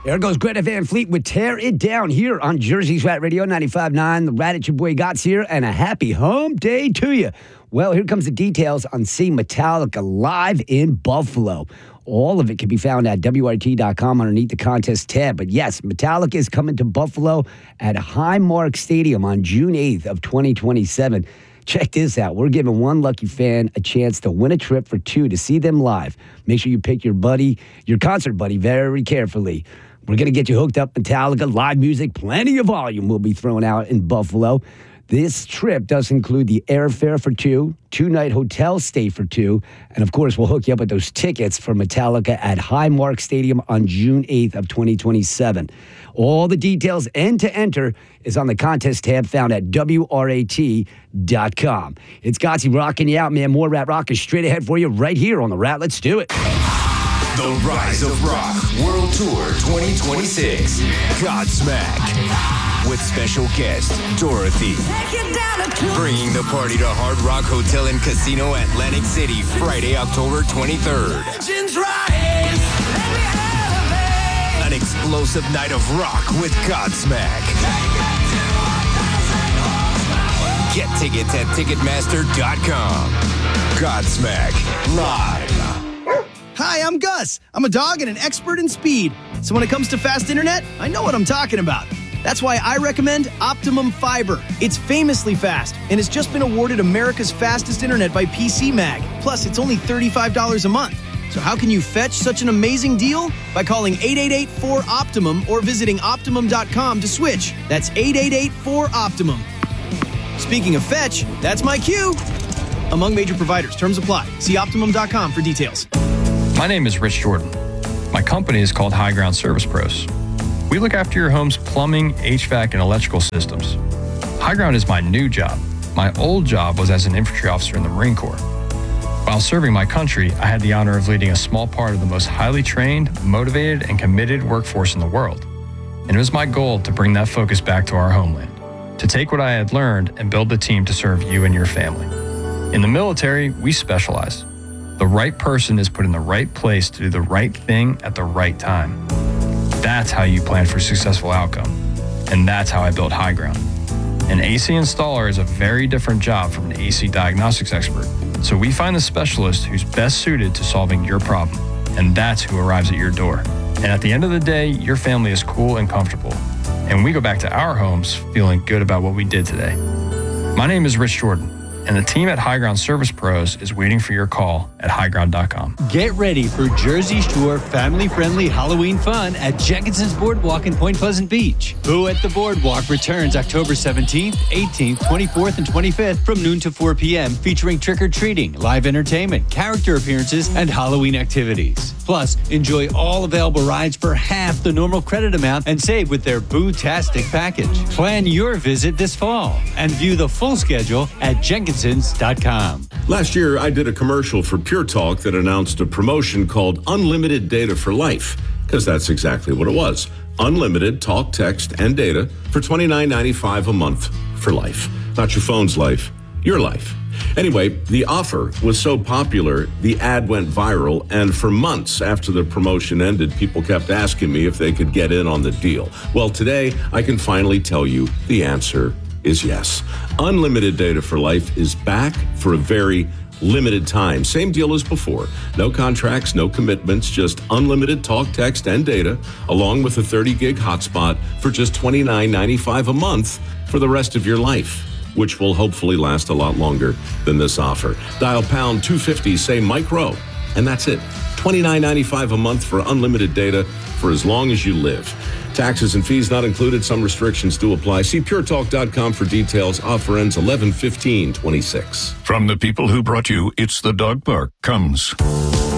There goes Greta Van Fleet with Tear It Down here on Jersey's Rat Radio 95.9. The Rat at your boy Gott's here, and a happy home day to you. Well, here comes the details on seeing Metallica live in Buffalo. All of it can be found at WRT.com underneath the contest tab. But yes, Metallica is coming to Buffalo at Highmark Stadium on June 8th of 2027. Check this out. We're giving one lucky fan a chance to win a trip for two to see them live. Make sure you pick your concert buddy, very carefully. We're going to get you hooked up Metallica, live music, plenty of volume will be thrown out in Buffalo. This trip does include the airfare for two-night hotel stay for two, and of course, we'll hook you up with those tickets for Metallica at Highmark Stadium on June 8th of 2027. All the details and to enter is on the contest tab found at WRAT.com. It's Gotsy rocking you out, man. More Rat Rock is straight ahead for you right here on the Rat. Let's do it. The Rise of Rock World Tour 2026. Godsmack. With special guest, Dorothy. Bringing the party to Hard Rock Hotel and Casino, Atlantic City, Friday, October 23rd. An explosive night of rock with Godsmack. Get tickets at Ticketmaster.com. Godsmack Live. Hi, I'm Gus. I'm a dog and an expert in speed. So when it comes to fast internet, I know what I'm talking about. That's why I recommend Optimum Fiber. It's famously fast and has just been awarded America's fastest internet by PC Mag. Plus, it's only $35 a month. So how can you fetch such an amazing deal? By calling 888-4-OPTIMUM or visiting Optimum.com to switch. That's 888-4-OPTIMUM. Speaking of fetch, that's my cue. Among major providers, terms apply. See Optimum.com for details. My name is Rich Jordan. My company is called High Ground Service Pros. We look after your home's plumbing, HVAC, and electrical systems. High Ground is my new job. My old job was as an infantry officer in the Marine Corps. While serving my country, I had the honor of leading a small part of the most highly trained, motivated, and committed workforce in the world. And it was my goal to bring that focus back to our homeland, to take what I had learned and build the team to serve you and your family. In the military, we specialize. The right person is put in the right place to do the right thing at the right time. That's how you plan for a successful outcome. And that's how I built High Ground. An AC installer is a very different job from an AC diagnostics expert. So we find the specialist who's best suited to solving your problem. And that's who arrives at your door. And at the end of the day, your family is cool and comfortable. And we go back to our homes feeling good about what we did today. My name is Rich Jordan. And the team at High Ground Service Pros is waiting for your call at highground.com. Get ready for Jersey Shore family-friendly Halloween fun at Jenkinson's Boardwalk in Point Pleasant Beach. Boo at the Boardwalk returns October 17th, 18th, 24th, and 25th from noon to 4 p.m. featuring trick-or-treating, live entertainment, character appearances, and Halloween activities. Plus, enjoy all available rides for half the normal credit amount and save with their Boo-tastic package. Plan your visit this fall and view the full schedule at Jenkinson's.com. Last year, I did a commercial for Pure Talk that announced a promotion called Unlimited Data for Life, because that's exactly what it was. Unlimited talk, text, and data for $29.95 a month for life. Not your phone's life, your life. Anyway, the offer was so popular, the ad went viral, and for months after the promotion ended, people kept asking me if they could get in on the deal. Well, today, I can finally tell you the answer is yes. Unlimited Data for Life is back for a very limited time. Same deal as before. No contracts, no commitments, just unlimited talk, text, and data, along with a 30-gig hotspot for just $29.95 a month for the rest of your life, which will hopefully last a lot longer than this offer. Dial pound 250, say Mike Rowe, and that's it. $29.95 a month for unlimited data for as long as you live. Taxes and fees not included. Some restrictions do apply. See puretalk.com for details. Offer ends 11/15/26. From the people who brought you It's the Dog Park comes